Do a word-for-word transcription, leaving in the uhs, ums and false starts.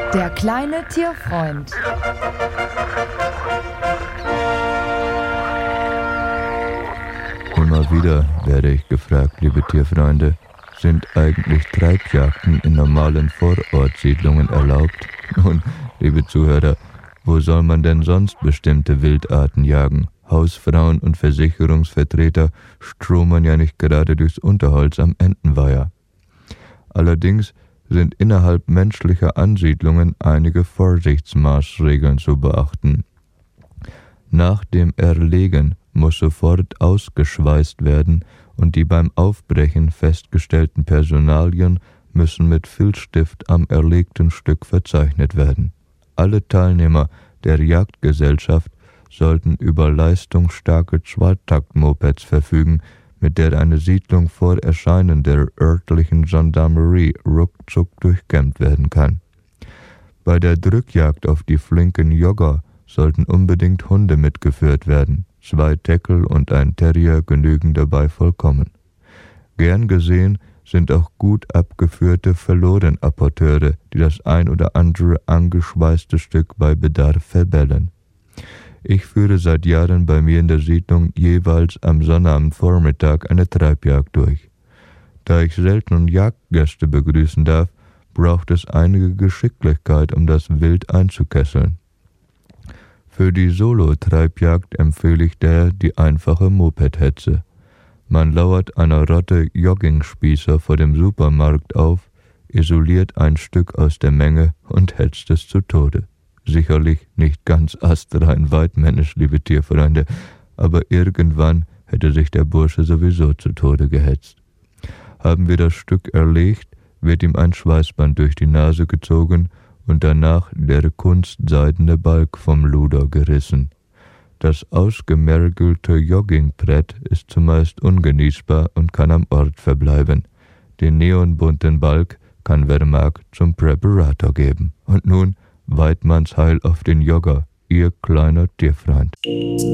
Der kleine Tierfreund. Immer wieder werde ich gefragt, liebe Tierfreunde, sind eigentlich Treibjagden in normalen Vorortsiedlungen erlaubt? Nun, liebe Zuhörer, wo soll man denn sonst bestimmte Wildarten jagen? Hausfrauen und Versicherungsvertreter stromern ja nicht gerade durchs Unterholz am Entenweiher. Allerdings sind innerhalb menschlicher Ansiedlungen einige Vorsichtsmaßregeln zu beachten. Nach dem Erlegen muss sofort ausgeschweißt werden und die beim Aufbrechen festgestellten Personalien müssen mit Filzstift am erlegten Stück verzeichnet werden. Alle Teilnehmer der Jagdgesellschaft sollten über leistungsstarke Zweitakt-Mopeds verfügen, mit der eine Siedlung vor Erscheinen der örtlichen Gendarmerie ruckzuck durchkämmt werden kann. Bei der Drückjagd auf die flinken Jogger sollten unbedingt Hunde mitgeführt werden. Zwei Teckel und ein Terrier genügen dabei vollkommen. Gern gesehen sind auch gut abgeführte Verlorenapporteure, die das ein oder andere angeschweißte Stück bei Bedarf verbellen. Ich führe seit Jahren bei mir in der Siedlung jeweils am Sonnabendvormittag eine Treibjagd durch. Da ich selten Jagdgäste begrüßen darf, braucht es einige Geschicklichkeit, um das Wild einzukesseln. Für die Solo-Treibjagd empfehle ich daher die einfache Moped-Hetze. Man lauert einer Rotte Joggingspießer vor dem Supermarkt auf, isoliert ein Stück aus der Menge und hetzt es zu Tode. Sicherlich nicht ganz astrein weidmännisch, liebe Tierfreunde, aber irgendwann hätte sich der Bursche sowieso zu Tode gehetzt. Haben wir das Stück erlegt, wird ihm ein Schweißband durch die Nase gezogen und danach der kunstseidene Balg vom Luder gerissen. Das ausgemergelte Joggingbrett ist zumeist ungenießbar und kann am Ort verbleiben. Den neonbunten Balg kann, wer mag, zum Preparator geben. Und nun Weidmanns Heil auf den Jogger, ihr kleiner Tierfreund.